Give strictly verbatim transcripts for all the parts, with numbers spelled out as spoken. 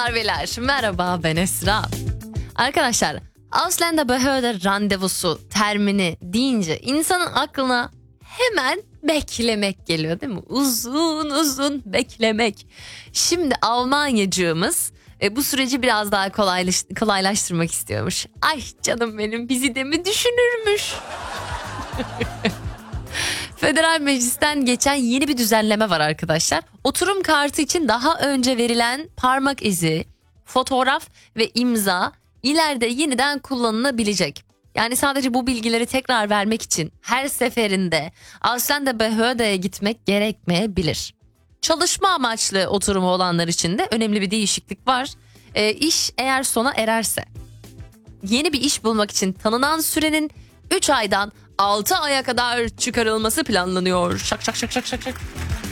Hanımlar beyler, merhaba, ben Esra. Arkadaşlar, Ausländerbehörde randevusu termini deyince insanın aklına hemen beklemek geliyor, değil mi? Uzun uzun beklemek. Şimdi Almanyacığımız e, bu süreci biraz daha kolaylaş, kolaylaştırmak istiyormuş. Ay canım benim, bizi de mi düşünürmüş? Federal Meclis'ten geçen yeni bir düzenleme var arkadaşlar. Oturum kartı için daha önce verilen parmak izi, fotoğraf ve imza ileride yeniden kullanılabilecek. Yani sadece bu bilgileri tekrar vermek için her seferinde Ausländerbehörde'ye gitmek gerekmeyebilir. Çalışma amaçlı oturumu olanlar için de önemli bir değişiklik var. E, iş eğer sona ererse, yeni bir iş bulmak için tanınan sürenin üç aydan altı aya kadar çıkarılması planlanıyor. Şak şak şak şak şak şak.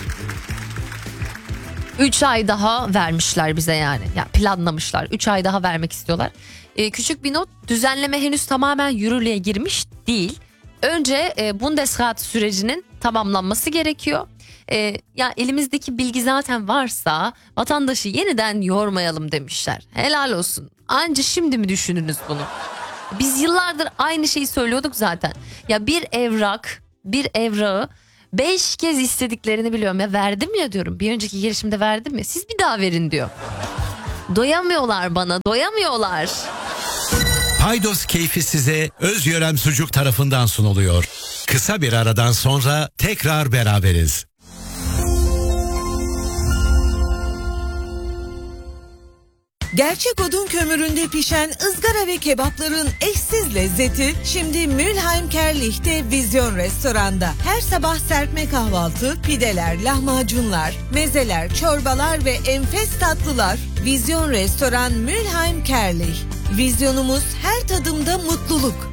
üç ay daha vermişler bize yani. Ya planlamışlar. üç ay daha vermek istiyorlar. Ee, küçük bir not, düzenleme henüz tamamen yürürlüğe girmiş değil. Önce e, Bundesrat sürecinin tamamlanması gerekiyor. E, ya elimizdeki bilgi zaten varsa vatandaşı yeniden yormayalım demişler. Helal olsun. Anca şimdi mi düşündünüz bunu? Biz yıllardır aynı şeyi söylüyorduk zaten. Ya bir evrak, bir evrağı beş kez istediklerini biliyorum. Ya verdim ya diyorum. Bir önceki girişimde verdim ya. Siz bir daha verin diyor. Doyamıyorlar bana, doyamıyorlar. Paydos keyfi size Özyörem Sucuk tarafından sunuluyor. Kısa bir aradan sonra tekrar beraberiz. Gerçek odun kömüründe pişen ızgara ve kebapların eşsiz lezzeti şimdi Mülheim Kerlich'te Vizyon Restoran'da. Her sabah serpme kahvaltı, pideler, lahmacunlar, mezeler, çorbalar ve enfes tatlılar. Vizyon Restoran Mülheim Kerlich. Vizyonumuz her tadımda mutluluk.